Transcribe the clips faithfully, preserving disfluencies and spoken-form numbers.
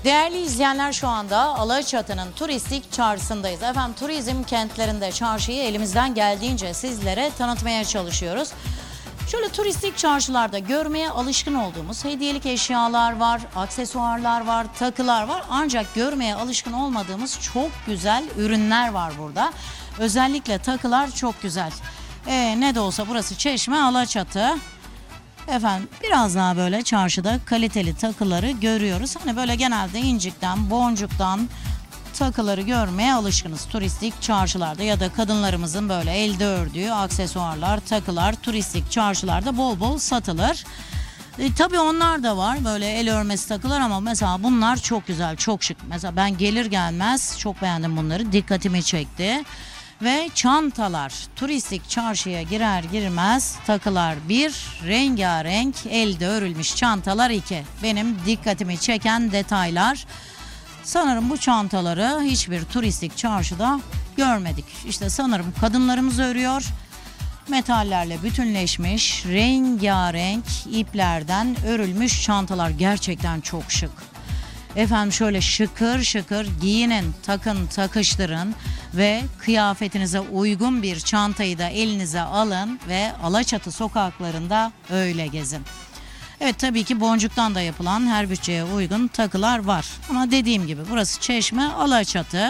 Değerli izleyenler, şu anda Alaçatı'nın turistik çarşısındayız. Efendim, turizm kentlerinde çarşıyı elimizden geldiğince sizlere tanıtmaya çalışıyoruz. Şöyle turistik çarşılarda görmeye alışkın olduğumuz hediyelik eşyalar var, aksesuarlar var, takılar var. Ancak görmeye alışkın olmadığımız çok güzel ürünler var burada. Özellikle takılar çok güzel. Ee, ne de olsa burası Çeşme, Alaçatı. Efendim, biraz daha böyle çarşıda kaliteli takıları görüyoruz. Hani böyle genelde incikten, boncuktan takıları görmeye alışkınız turistik çarşılarda, ya da kadınlarımızın böyle elde ördüğü aksesuarlar, takılar turistik çarşılarda bol bol satılır. E, tabii onlar da var böyle el örmesi takılar, ama mesela bunlar çok güzel, çok şık. Mesela ben gelir gelmez çok beğendim bunları, dikkatimi çekti. Ve çantalar, turistik çarşıya girer girmez takılar bir, rengarenk elde örülmüş çantalar iki. Benim dikkatimi çeken detaylar. Sanırım bu çantaları hiçbir turistik çarşıda görmedik. İşte sanırım kadınlarımız örüyor. Metallerle bütünleşmiş, rengarenk iplerden örülmüş çantalar gerçekten çok şık. Efendim, şöyle şıkır şıkır giyinin, takın, takıştırın ve kıyafetinize uygun bir çantayı da elinize alın ve Alaçatı sokaklarında öyle gezin. Evet, tabii ki boncuktan da yapılan her bütçeye uygun takılar var. Ama dediğim gibi burası Çeşme, Alaçatı.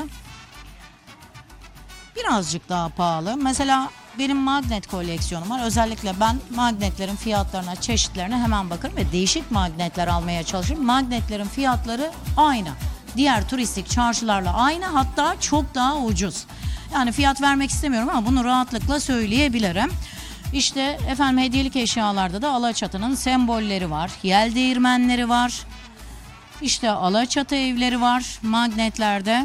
Birazcık daha pahalı. Mesela benim magnet koleksiyonum var. Özellikle ben magnetlerin fiyatlarına, çeşitlerine hemen bakarım ve değişik magnetler almaya çalışırım. Magnetlerin fiyatları aynı. Diğer turistik çarşılarla aynı, hatta çok daha ucuz. Yani fiyat vermek istemiyorum ama bunu rahatlıkla söyleyebilirim. İşte efendim, hediyelik eşyalarda da Alaçatı'nın sembolleri var. Yel değirmenleri var. İşte Alaçatı evleri var magnetlerde.